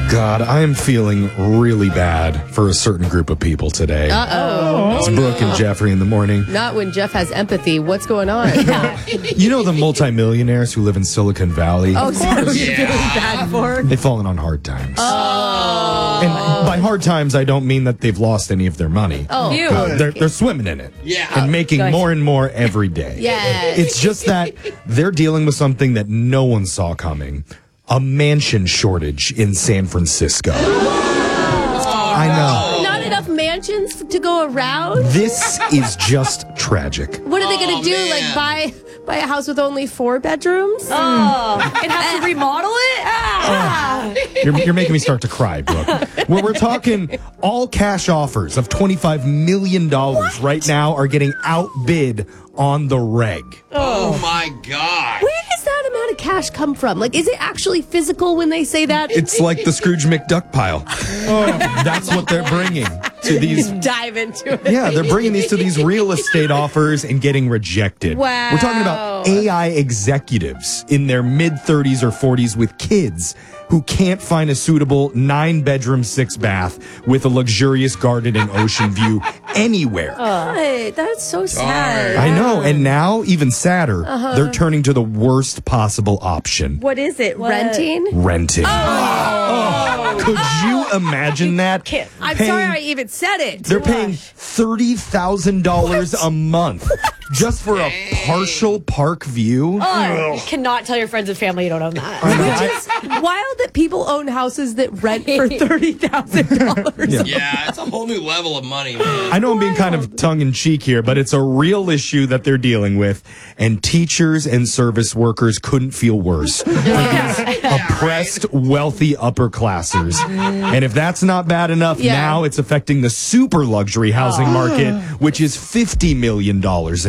God, I am feeling really bad for a certain group of people today. Uh-oh. It's Brooke and Jeffrey in the morning. Not when Jeff has empathy. What's going on? You know the multimillionaires who live in Silicon Valley? Oh, so you're feeling bad for? They've fallen on hard times. Oh. And by hard times, I don't mean that they've lost any of their money. Oh. They're swimming in it. Yeah. And making Good. more and more every day. Yes. It's just that they're dealing with something that no one saw coming. A mansion shortage in San Francisco. I know. Not enough mansions to go around? This is just tragic. What are they going to do? man. Like buy a house with only 4 bedrooms? And have to remodel it? You're making me start to cry, Brooke. We're talking all cash offers of $25 million right now are getting outbid on the reg. Oh my God. Where does that amount of cash come from? Like, is it actually physical when they say that? It's like the Scrooge McDuck pile. That's what they're bringing to these. Dive into it. Yeah, they're bringing these to these real estate offers and getting rejected. Wow. We're talking about AI executives in their mid-30s or 40s with kids who can't find a suitable 9-bedroom, 6-bath with a luxurious garden and ocean view anywhere. God, that's so sad. I know, and now, even sadder, they're turning to the worst possible option. What is it? Renting? Renting. Could you imagine that? I'm Paying- sorry I even said it. They're paying $30,000 a month just for a partial park view. You cannot tell your friends and family you don't own that. Which is wild that people own houses that rent for $30,000. Yeah, it's a whole new level of money, man. I know I'm being kind of tongue-in-cheek here, but it's a real issue that they're dealing with, and teachers and service workers couldn't feel worse for these oppressed, wealthy upper classers. And if that's not bad enough, Yeah. now it's affecting the super luxury housing market, which is $50 million